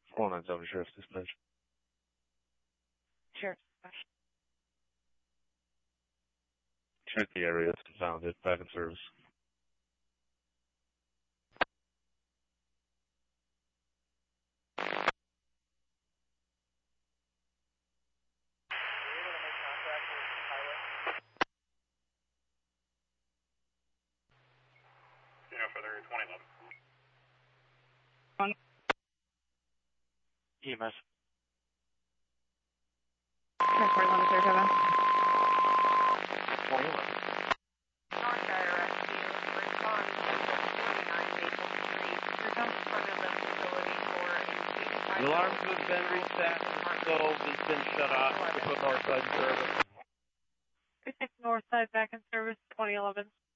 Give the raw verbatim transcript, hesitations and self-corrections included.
four nine seven Sheriff's Dispatch. Sheriff's Dispatch. Check the area. Found it. Back in service. E M S. ten forty-one to thirty-seven. twenty-one. North Direct to respond to forty-nine Maple Street. Return to front of the facility for a The alarms have been reset. The stove has been shut off. We put north side in service. North side back in service, twenty eleven.